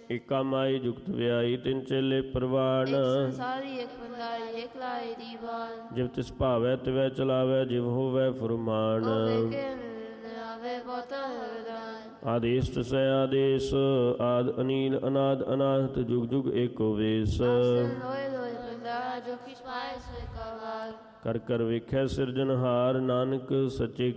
ਏਕਾ ਮਾਈ ਜੁਗਤ ਵਿਆਈ ਤਿੰਨ ਚੇਲੇ ਪ੍ਰਵਾਨ। ਇੱਕ ਸੰਸਾਰੀ ਇੱਕ ਬੰਦਾਰੀ ਇੱਕ ਲਾਈ ਦੀਵਾਨ। ਜਿਵ ਤਿਸ ਭਾਵੈ ਤਿਵੈ ਚਲਾਵੈ ਜਿਵ ਹੋਵੈ ਫੁਰਮਾਨ। ਆਵੇ ਬਹੁਤਾ ਵਰਦਾਨ। ਆਦੇਸ ਤਸੈ ਆਦੇਸ ਆਦ ਅਨੀਲ ਅਨਾਦ ਅਨਾਹਤ ਜੁਗ ਜੁਗ ਏਕੋ ਵੇਸ। ਲੋਏ ਲੋਏ ਬੰਦਾ ਜੋ ਕਿਛ ਪਾਏ ਸੋਇ ਕਾ ਵਾਰ। ਕਰ ਕਰ ਵੇਖੈ ਸਿਰਜਨਹਾਰ ਨਾਨਕ ਸੱਚੇ